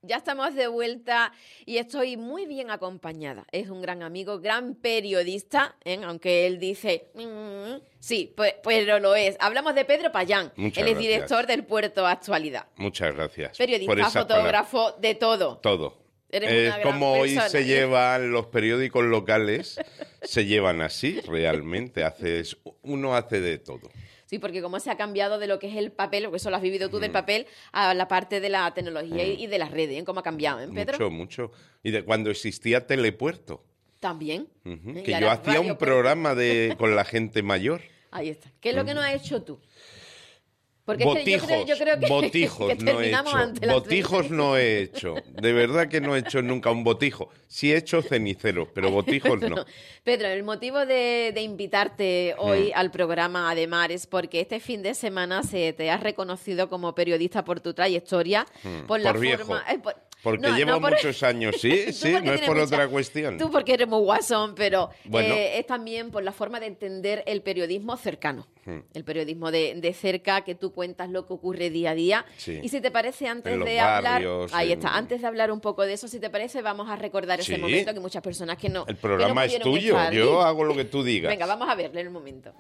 Ya estamos de vuelta y estoy muy bien acompañada. Es un gran amigo, gran periodista, aunque él dice, sí, pero lo es. Hablamos de Pedro Payán. Muchas Él es gracias. director del Puerto Actualidad. Muchas gracias. Periodista, fotógrafo, de todo. Todo. Eres una gran como hoy persona. se llevan los periódicos locales, se llevan así, realmente. Uno hace de todo. Sí, porque como se ha cambiado de lo que es el papel, porque eso lo has vivido tú del papel, a la parte de la tecnología y de las redes, ¿eh? ¿Cómo ha cambiado, Pedro? Mucho. Y de cuando existía Telepuerto. También. Que yo hacía un programa con la gente mayor. Ahí está. ¿Qué es lo que no has hecho tú? Porque botijos, es que yo creo que, botijos que no he terminamos hecho. antes las Botijos no he hecho. De verdad que no he hecho nunca un botijo. Sí he hecho ceniceros, pero botijos no. Pedro, el motivo de invitarte hoy al programa Ademar es porque este fin de semana se te ha reconocido como periodista por tu trayectoria, por la viejo. forma... Porque llevo muchos años, sí, no es por otra cuestión. Tú porque eres muy guasón, pero bueno. Es también por la forma de entender el periodismo cercano, el periodismo de cerca, que tú cuentas lo que ocurre día a día. Sí. Y si te parece, antes en de los hablar, barrios, antes de hablar un poco de eso, si te parece, vamos a recordar ese momento que muchas personas que no... El programa es tuyo, yo hago lo que tú digas. Venga, vamos a verle en el momento.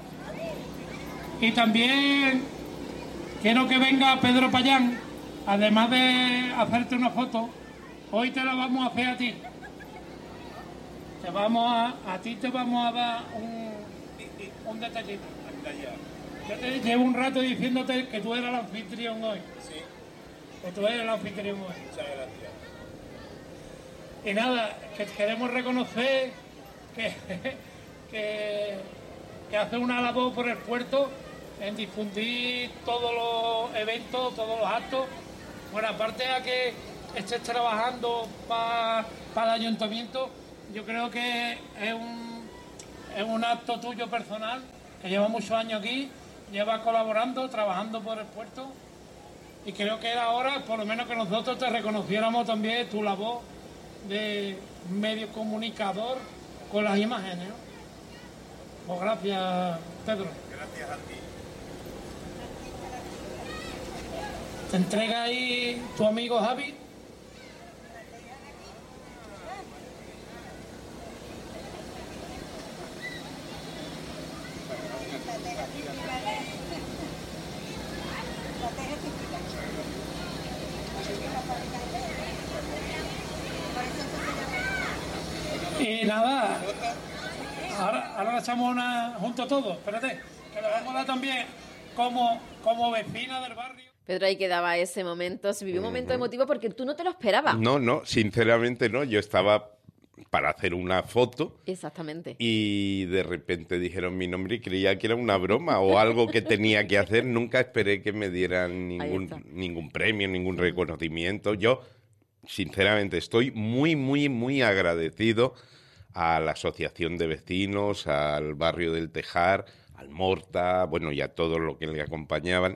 Y también quiero que venga Pedro Payán. Además de hacerte una foto, hoy te la vamos a hacer a ti. A ti te vamos a dar un detallito. Yo te llevo un rato diciéndote que tú eras el anfitrión hoy. Sí. Que tú eres el anfitrión hoy. Muchas gracias. Y nada, que queremos reconocer que hace una labor por el puerto en difundir todos los eventos, todos los actos. Bueno, aparte de que estés trabajando para el ayuntamiento, yo creo que es un acto tuyo personal, que lleva muchos años aquí, llevas colaborando, trabajando por el puerto, y creo que era hora, por lo menos, que nosotros te reconociéramos también tu labor de medio comunicador con las imágenes, ¿no? Pues gracias, Pedro. Gracias a ti. Te entrega ahí tu amigo Javi. Y nada, ahora echamos una junto todos. Espérate, que le vamos a dar también como vecina del barrio. Pedro, ahí quedaba ese momento, se vivió un momento emotivo porque tú no te lo esperabas. No, sinceramente no. Yo estaba para hacer una foto. Exactamente. Y de repente dijeron mi nombre y creía que era una broma o algo que tenía que hacer. Nunca esperé que me dieran ningún premio, ningún reconocimiento. Yo, sinceramente, estoy muy, muy, muy agradecido a la Asociación de Vecinos, al barrio del Tejar, al Morta, bueno, y a todos los que le acompañaban.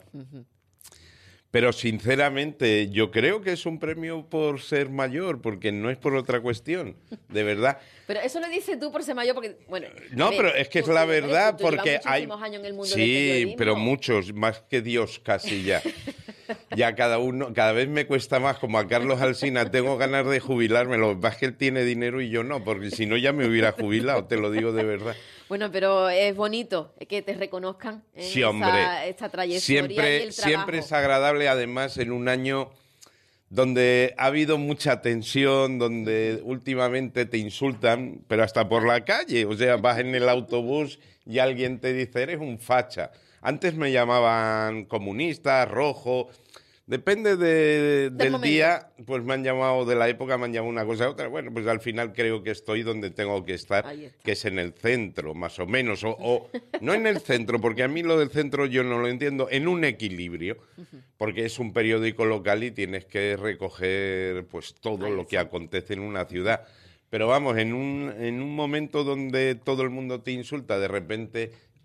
Pero sinceramente yo creo que es un premio por ser mayor, porque no es por otra cuestión, de verdad. Pero eso lo dices tú por ser mayor, porque, bueno... No, pero es que es la verdad, porque hay... años en el mundo sí, del periodismo. pero muchos, más que Dios casi ya. Ya cada vez me cuesta más, como a Carlos Alsina, tengo ganas de jubilarme, lo que pasa es que él tiene dinero y yo no, porque si no ya me hubiera jubilado, te lo digo de verdad. Bueno, pero es bonito que te reconozcan en sí, hombre. esta trayectoria y el trabajo. Siempre es agradable, además, en un año donde ha habido mucha tensión, donde últimamente te insultan, pero hasta por la calle. O sea, vas en el autobús y alguien te dice, eres un facha. Antes me llamaban comunista, rojo... Depende del día, pues me han llamado, de la época me han llamado una cosa u otra. Bueno, pues al final creo que estoy donde tengo que estar, que es en el centro, más o menos. O no en el centro, porque a mí lo del centro yo no lo entiendo, en un equilibrio, porque es un periódico local y tienes que recoger pues todo lo que acontece en una ciudad. Pero vamos, en un momento donde todo el mundo te insulta, de repente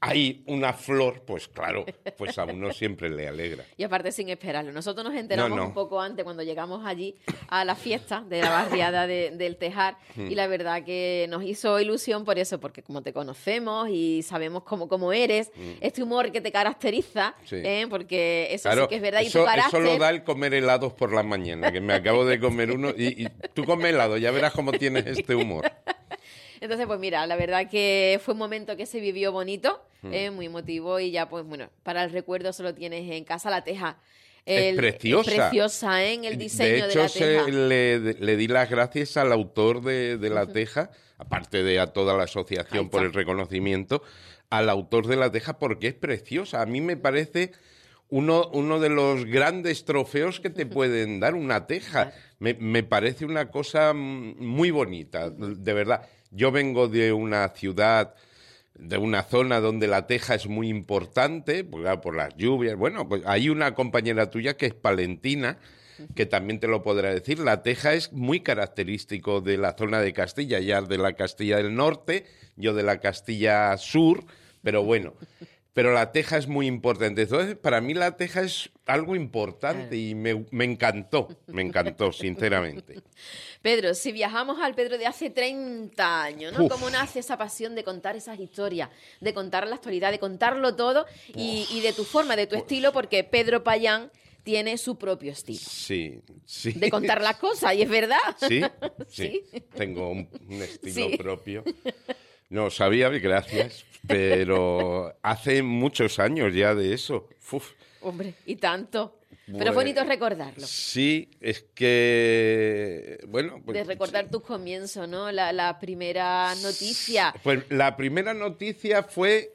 hay una flor, pues claro, pues a uno siempre le alegra. Y aparte sin esperarlo. Nosotros nos enteramos No. un poco antes cuando llegamos allí a la fiesta de la barriada del Tejar y la verdad que nos hizo ilusión por eso, porque como te conocemos y sabemos cómo eres, este humor que te caracteriza, Sí. Porque eso Claro, sí que es verdad. Y eso, tu carácter... eso lo da el comer helados por la mañana, que me acabo de comer uno y tú come helado, ya verás cómo tienes este humor. Entonces, pues mira, la verdad que fue un momento que se vivió bonito, muy emotivo y ya, pues bueno, para el recuerdo solo tienes en casa la teja. Es preciosa. Es preciosa, ¿eh? En el diseño de hecho, la teja. le di las gracias al autor de la teja, aparte de a toda la asociación por el reconocimiento, al autor de la teja porque es preciosa. A mí me parece uno de los grandes trofeos que te pueden dar una teja. Me parece una cosa muy bonita, de verdad. Yo vengo de una ciudad, de una zona donde la teja es muy importante, por las lluvias. Bueno, pues hay una compañera tuya que es palentina, que también te lo podrá decir. La teja es muy característico de la zona de Castilla, ya de la Castilla del Norte, yo de la Castilla Sur, pero bueno. Pero la teja es muy importante. Entonces, para mí la teja es algo importante y me encantó, sinceramente. Pedro, si viajamos al Pedro de hace 30 años, ¿no? Uf. ¿Cómo nace esa pasión de contar esas historias, de contar la actualidad, de contarlo todo y de tu forma, de tu estilo? Porque Pedro Payán tiene su propio estilo Sí. de contar las cosas, y es verdad. Sí. Sí. Tengo un estilo Sí. propio. No sabía, gracias, pero hace muchos años ya de eso. Uf. Hombre, y tanto. Pero Bueno, es bonito recordarlo. Sí, es que, bueno... Pues, De recordar tus comienzos, ¿no? La primera noticia. Pues la primera noticia fue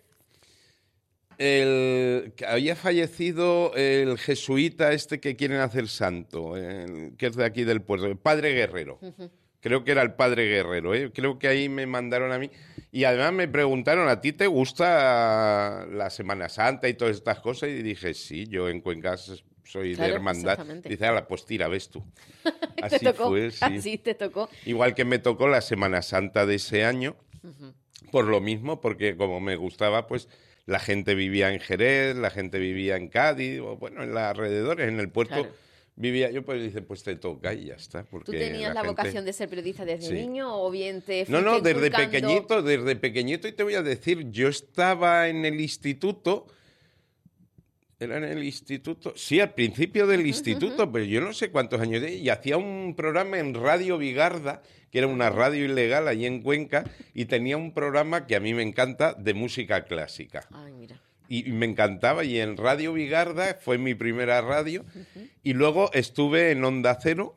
que había fallecido el jesuita este que quieren hacer santo, que es de aquí del puerto, el Padre Guerrero. Creo que era el Padre Guerrero, ¿eh? Creo que ahí me mandaron a mí. Y además me preguntaron, ¿a ti te gusta la Semana Santa y todas estas cosas? Y dije, sí, yo en Cuenca soy Claro, de hermandad. exactamente. Dice, pues tira, ves tú. Te tocó, fue, sí. así te tocó. Igual que me tocó la Semana Santa de ese año, por lo mismo, porque como me gustaba, pues la gente vivía en Jerez, la gente vivía en Cádiz, o bueno, en los alrededores, en el puerto Claro. vivía yo, pues dice, pues te toca y ya está. Porque ¿Tú tenías la gente... vocación de ser periodista desde Sí. niño o bien te No, fuiste desde inculcando? desde pequeñito, y te voy a decir, yo estaba en el instituto. ¿Era en el instituto? Sí, al principio del instituto, pero yo no sé cuántos años de... Y hacía un programa en Radio Vigarda, que era una radio ilegal allí en Cuenca, y tenía un programa que a mí me encanta, de música clásica. Ay, mira. Y me encantaba, y en Radio Vigarda fue mi primera radio, y luego estuve en Onda Cero,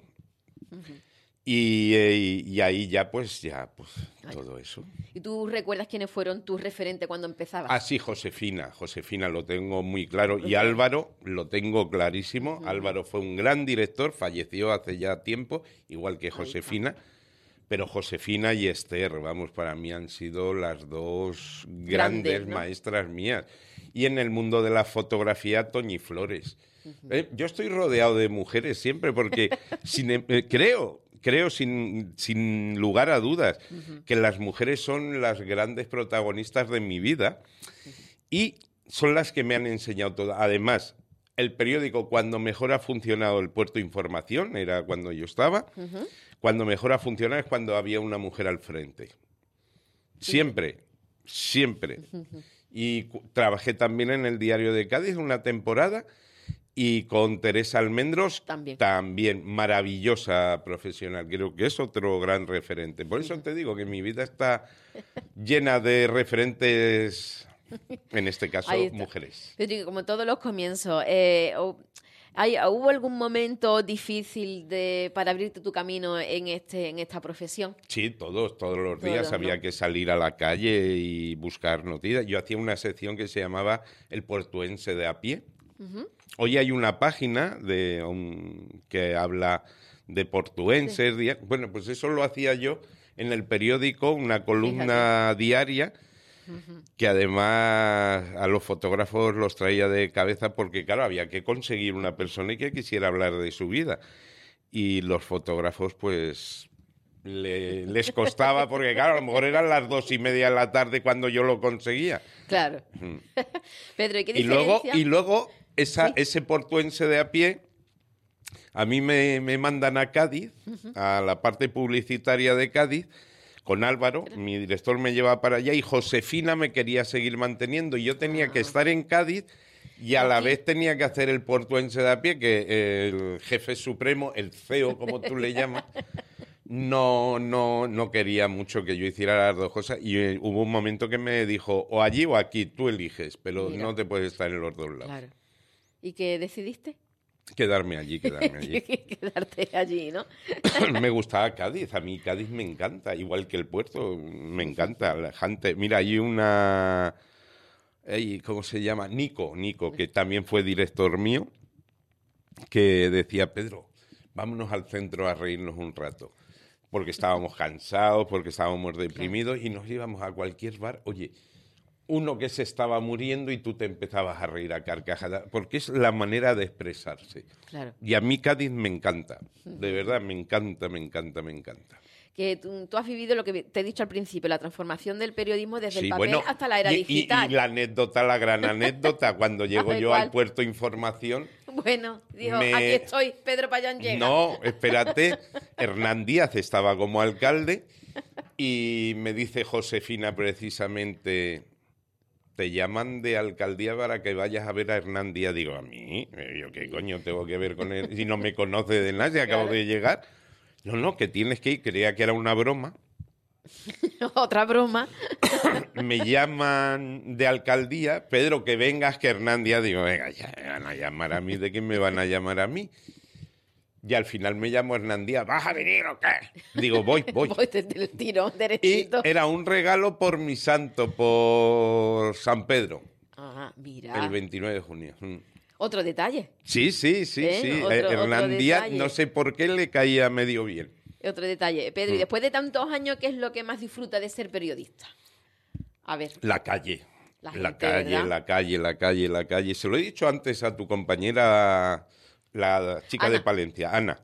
y ahí ya pues todo eso. ¿Y tú recuerdas quiénes fueron tus referentes cuando empezabas? Ah, sí, Josefina lo tengo muy claro, y Álvaro lo tengo clarísimo. Álvaro fue un gran director, falleció hace ya tiempo, igual que Josefina, pero Josefina y Esther, vamos, para mí han sido las dos grandes ¿no? maestras mías. Y en el mundo de la fotografía, Toñi Flores. Yo estoy rodeado de mujeres siempre porque creo sin lugar a dudas que las mujeres son las grandes protagonistas de mi vida y son las que me han enseñado todo. Además, el periódico, cuando mejor ha funcionado, el Puerto Información, era cuando yo estaba, cuando mejor ha funcionado es cuando había una mujer al frente. Siempre. Y trabajé también en el Diario de Cádiz una temporada, y con Teresa Almendros también maravillosa profesional. Creo que es otro gran referente. Por eso te digo que mi vida está llena de referentes, en este caso, mujeres. Pedro, como todos los comienzos, ¿hubo algún momento difícil para abrirte tu camino en esta profesión? Sí, todos los días había que salir a la calle y buscar noticias. Yo hacía una sección que se llamaba El Portuense de a pie. Hoy hay una página que habla de portuenses. Sí. Bueno, pues eso lo hacía yo en el periódico, una columna diaria, que además a los fotógrafos los traía de cabeza porque, claro, había que conseguir una persona y que quisiera hablar de su vida. Y los fotógrafos, pues les costaba, porque claro, a lo mejor eran las 2:30 de la tarde cuando yo lo conseguía. Claro. Pedro, ¿y qué diferencia? Y luego ese portuense de a pie, a mí me mandan a Cádiz, a la parte publicitaria de Cádiz, con Álvaro, mi director me lleva para allá, y Josefina me quería seguir manteniendo, y yo tenía que estar en Cádiz, y a la vez tenía que hacer el portuense de a pie, que el jefe supremo, el CEO, como tú le llamas, no quería mucho que yo hiciera las dos cosas, y hubo un momento que me dijo, o allí o aquí, tú eliges, pero no te puedes estar en los dos lados. Claro. ¿Y qué decidiste? Quedarme allí. Quedarte allí, ¿no? Me gustaba Cádiz, a mí Cádiz me encanta, igual que el puerto, me encanta. La gente, mira, hay una... ¿cómo se llama? Nico, que también fue director mío, que decía, Pedro, vámonos al centro a reírnos un rato, porque estábamos cansados, porque estábamos deprimidos, y nos íbamos a cualquier bar, oye... Uno que se estaba muriendo y tú te empezabas a reír a carcajadas, porque es la manera de expresarse. Claro. Y a mí Cádiz me encanta, de verdad, me encanta. Que tú has vivido lo que te he dicho al principio, la transformación del periodismo desde el papel hasta la era digital. Y la anécdota, la gran anécdota, cuando llego yo al puerto Información... Bueno, dijo, aquí estoy, Pedro Payán llega. No, espérate, Hernán Díaz estaba como alcalde y me dice Josefina precisamente... Te llaman de alcaldía para que vayas a ver a Hernán Díaz. Digo, ¿a mí? ¿Yo qué coño tengo que ver con él? Si no me conoce de nadie, acabo de llegar. No, que tienes que ir. Creía que era una broma. Otra broma. Me llaman de alcaldía. Pedro, que vengas, que Hernán Díaz. Digo, venga, ya me van a llamar a mí. ¿De quién me van a llamar a mí? Y al final me llamo Hernán Díaz. ¿Vas a venir o qué? Digo, voy. Voy desde el tirón derechito. Y era un regalo por mi santo, por San Pedro. Ah, mira. El 29 de junio. Otro detalle. Sí. Hernán Díaz, no sé por qué le caía medio bien. Otro detalle. Pedro, y después de tantos años, ¿qué es lo que más disfruta de ser periodista? A ver. La calle. La calle. Se lo he dicho antes a tu compañera... La chica Ana. de Palencia, Ana.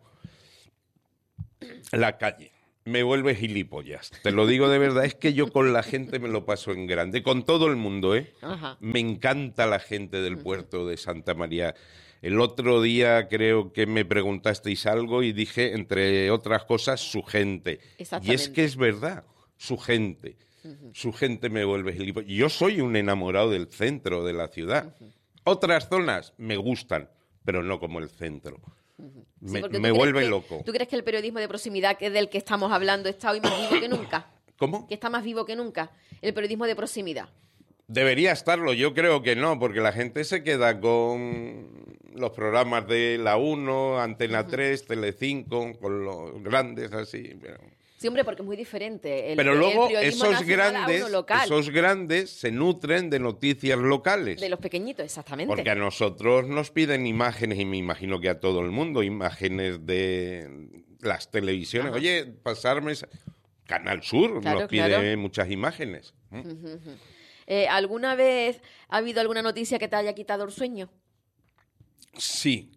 La calle. Me vuelve gilipollas. Te lo digo de verdad, es que yo con la gente me lo paso en grande. Con todo el mundo, ¿eh? Ajá. Me encanta la gente del puerto de Santa María. El otro día creo que me preguntasteis algo y dije, entre otras cosas, su gente. Y es que es verdad, su gente. Su gente me vuelve gilipollas. Yo soy un enamorado del centro de la ciudad. Otras zonas me gustan, pero no como el centro. Me vuelve loco. ¿Tú crees que el periodismo de proximidad, que es del que estamos hablando, está hoy más vivo que nunca? ¿Cómo? ¿Que está más vivo que nunca? El periodismo de proximidad. Debería estarlo, yo creo que no, porque la gente se queda con los programas de La 1, Antena 3, Telecinco, con los grandes así. Sí, hombre, porque es muy diferente. Pero luego esos grandes se nutren de noticias locales. De los pequeñitos, exactamente. Porque a nosotros nos piden imágenes, y me imagino que a todo el mundo, imágenes de las televisiones. Ajá. Oye, pasarme... Canal Sur nos pide muchas imágenes. ¿Alguna vez ha habido alguna noticia que te haya quitado el sueño? Sí.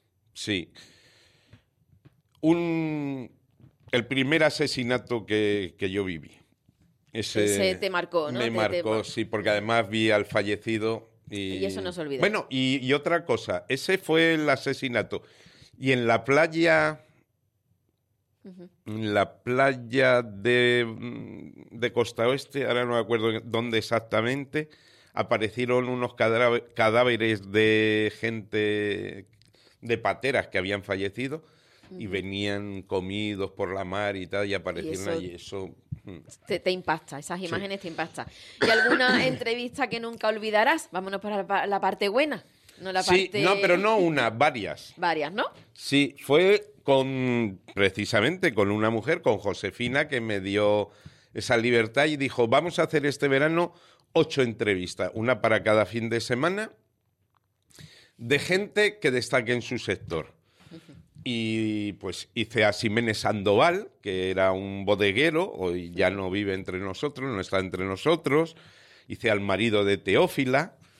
El primer asesinato que yo viví. Ese te marcó, ¿no? Me marcó, sí, porque además vi al fallecido. Y eso no se olvida. Bueno, y otra cosa, ese fue el asesinato. Y en la playa... En la playa de Costa Oeste, ahora no me acuerdo dónde exactamente, aparecieron unos cadáveres de gente, de pateras que habían fallecido y venían comidos por la mar y tal, y aparecieron allí. Eso te impacta, esas imágenes te impactan. ¿Y alguna entrevista que nunca olvidarás? Vámonos para la parte buena. Pero no una, varias. Varias, ¿no? Sí, fue precisamente con una mujer, con Josefina, que me dio esa libertad y dijo, vamos a hacer este verano 8 entrevistas, una para cada fin de semana, de gente que destaque en su sector. Y pues hice a Ximénez Sandoval, que era un bodeguero, hoy ya no vive entre nosotros, no está entre nosotros. Hice al marido de Teófila.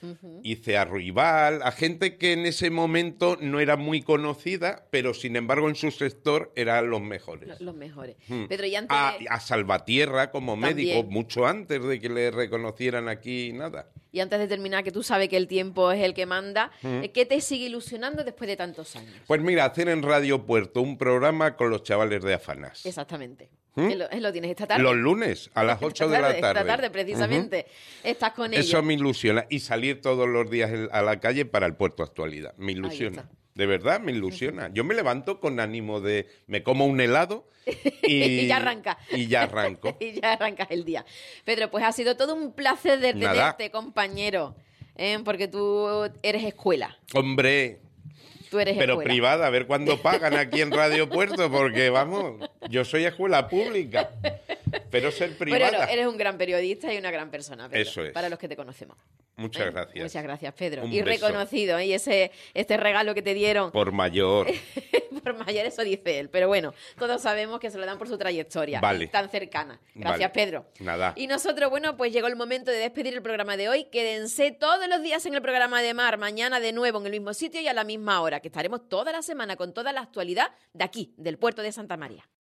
hice a Ruibal, a gente que en ese momento no era muy conocida, pero sin embargo en su sector eran los mejores. Los mejores. Pedro, y antes A Salvatierra como médico, También. mucho antes de que le reconocieran aquí nada. Y antes de terminar, que tú sabes que el tiempo es el que manda, ¿qué te sigue ilusionando después de tantos años? Pues mira, hacer en Radio Puerto un programa con los chavales de Afanás. Exactamente. Lo tienes esta tarde. Los lunes, a las 8 de la tarde. Esta tarde, precisamente. Estás con ellos. Eso me ilusiona. Y salir todos los días a la calle para el Puerto Actualidad. Me ilusiona. está. De verdad, me ilusiona. Yo me levanto con ánimo de... Me como un helado y... Y ya arranca. Y ya arranco. Y ya arrancas el día. Pedro, pues ha sido todo un placer de Nada. tenerte, compañero. Porque tú eres escuela. Hombre, Tú eres pero escuela. privada, a ver cuándo pagan aquí en Radio Puerto, porque vamos, yo soy escuela pública, pero ser Pero privada. eres un gran periodista y una gran persona, Pedro, Eso es. para los que te conocemos. Muchas gracias. Muchas gracias, Pedro. Un Y beso. reconocido, y este regalo que te dieron Por mayor. por mayor, eso dice él. Pero bueno, todos sabemos que se lo dan por su trayectoria Vale. tan cercana. Gracias, Vale. Pedro. Nada. Y nosotros, bueno, pues llegó el momento de despedir el programa de hoy. Quédense todos los días en el programa de Mar, mañana de nuevo en el mismo sitio y a la misma hora, que estaremos toda la semana con toda la actualidad de aquí, del puerto de Santa María.